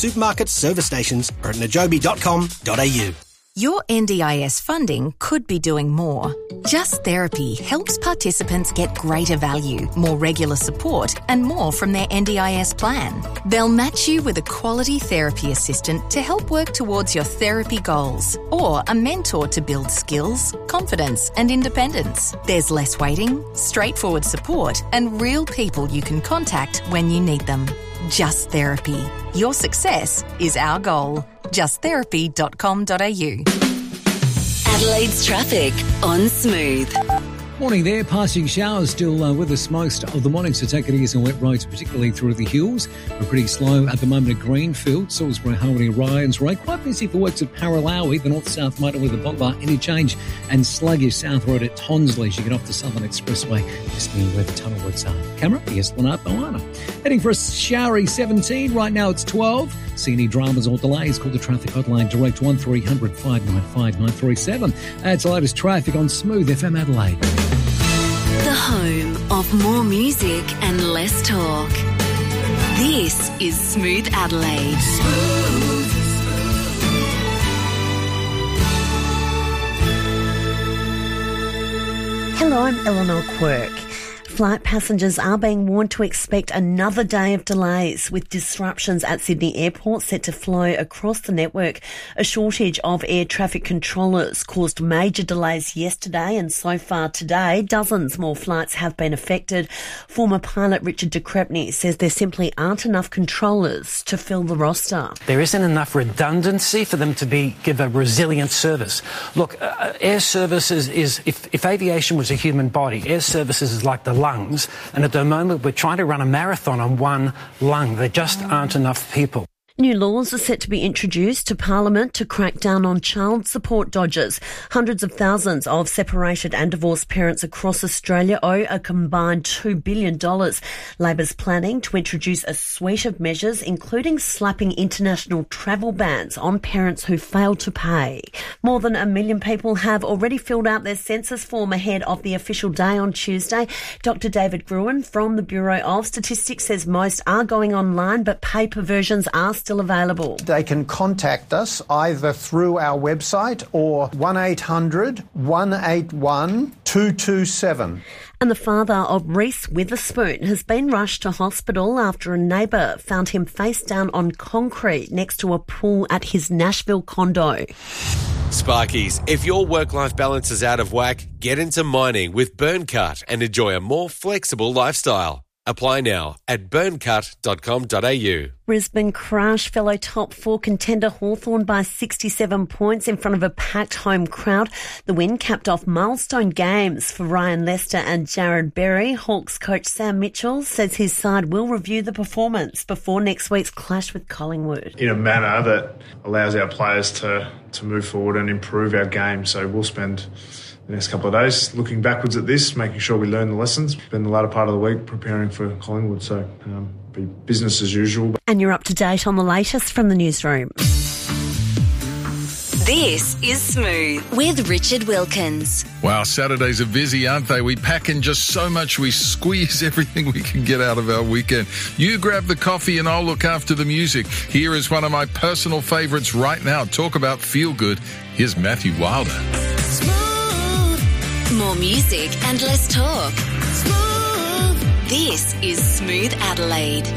supermarkets, service stations or at najobi.com.au. Your NDIS funding could be doing more. Just Therapy helps participants get greater value, more regular support and more from their NDIS plan. They'll match you with a quality therapy assistant to help work towards your therapy goals or a mentor to build skills, confidence and independence. There's less waiting, straightforward support and real people you can contact when you need them. Just Therapy. Your success is our goal. justtherapy.com.au. Adelaide's traffic on Smooth. Morning there, passing showers still with us most of the morning, so take it easy on wet roads, particularly through the hills. We're pretty slow at the moment at Greenfield, Salisbury, Harmony, Ryans Ray. Quite busy for works at Paralawi, the north-south motorway, the Bondi, interchange, and sluggish South Road at Tonsley as you get off the Southern Expressway, just near where the tunnel works are. Camera, yes, Leonard Moana. Heading for a showery 17, right now it's 12. See any dramas or delays, call the traffic hotline direct 1300 595 937. That's the latest traffic on Smooth FM Adelaide. The home of more music and less talk. This is Smooth Adelaide. Hello, I'm Eleanor Quirk. Flight passengers are being warned to expect another day of delays, with disruptions at Sydney Airport set to flow across the network. A shortage of air traffic controllers caused major delays yesterday, and so far today, dozens more flights have been affected. Former pilot Richard de Crespigny says there simply aren't enough controllers to fill the roster. There isn't enough redundancy for them to give a resilient service. Look, air services is, if aviation was a human body, air services is like the lungs, and at the moment we're trying to run a marathon on one lung. There just aren't enough people. New laws are set to be introduced to Parliament to crack down on child support dodgers. Hundreds of thousands of separated and divorced parents across Australia owe a combined $2 billion. Labor's planning to introduce a suite of measures, including slapping international travel bans on parents who fail to pay. More than 1 million people have already filled out their census form ahead of the official day on Tuesday. Dr. David Gruen from the Bureau of Statistics says most are going online, but paper versions are still available. They can contact us either through our website or 1800 181 227. And the father of Reese Witherspoon has been rushed to hospital after a neighbour found him face down on concrete next to a pool at his Nashville condo. Sparkies, if your work-life balance is out of whack, get into mining with Burncut and enjoy a more flexible lifestyle. Apply now at burncut.com.au. Brisbane crushed fellow top four contender Hawthorn by 67 points in front of a packed home crowd. The win capped off milestone games for Ryan Lester and Jared Berry. Hawks coach Sam Mitchell says his side will review the performance before next week's clash with Collingwood. In a manner that allows our players to move forward and improve our game. So we'll spend the next couple of days looking backwards at this, making sure we learn the lessons. Spend the latter part of the week preparing for Collingwood, so be business as usual. And you're up to date on the latest from the newsroom. This is Smooth with Richard Wilkins. Wow, Saturdays are busy, aren't they? We pack in just so much, we squeeze everything we can get out of our weekend. You grab the coffee and I'll look after the music. Here is one of my personal favourites right now. Talk about feel good. Here's Matthew Wilder. More music and less talk. Smooth. This is Smooth Adelaide.